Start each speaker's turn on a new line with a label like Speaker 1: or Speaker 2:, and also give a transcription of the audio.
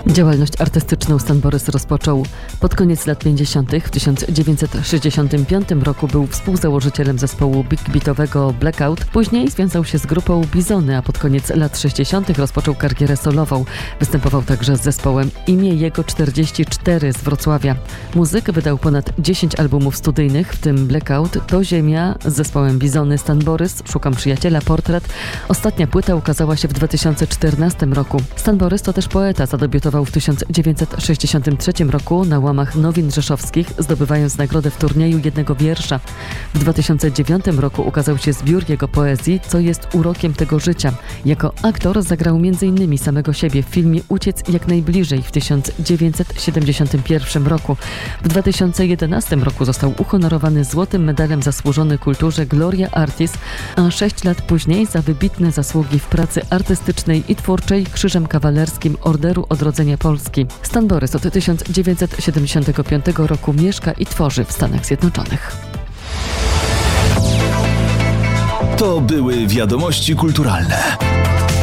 Speaker 1: Działalność artystyczną Stan Borys rozpoczął pod koniec lat 50. W 1965 roku był współzałożycielem zespołu big beatowego Blackout. Później związał się z grupą Bizony, a pod koniec lat 60. rozpoczął karierę solową. Występował także z zespołem Imię Jego 44 z Wrocławia. Muzyk wydał ponad 10 albumów studyjnych, w tym Blackout, To Ziemia, z zespołem Bizony, Stan Borys, Szukam Przyjaciela, Portret. Ostatnia płyta ukazała się w 2014 roku. Stan Borys to też poeta, zadebiutował w 1963 roku na łamach Nowin Rzeszowskich, zdobywając nagrodę w turnieju jednego wiersza. W 2009 roku ukazał się zbiór jego poezji Co jest urokiem tego życia. Jako aktor zagrał m.in. samego siebie w filmie Uciec jak najbliżej w 1971 roku. W 2011 roku został uhonorowany złotym medalem zasłużony kulturze Gloria Artis, a 6 lat później za wybitne zasługi w pracy artystycznej i twórczej Krzyżem Kawalerskim Orderu Odrodzenia Polski. Stan Borys od 1975 roku mieszka i tworzy w Stanach Zjednoczonych.
Speaker 2: To były wiadomości kulturalne.